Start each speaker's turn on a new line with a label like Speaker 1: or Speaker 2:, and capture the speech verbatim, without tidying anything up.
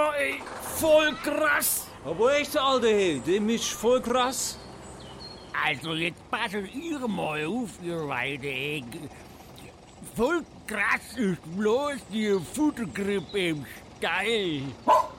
Speaker 1: Ja, ey, voll krass.
Speaker 2: Aber echt, Alter, hey, dem ist voll krass.
Speaker 1: Also jetzt passen ihr mal auf, ihr beide. ey. Voll krass ist bloß die Futtergrippe im Stall.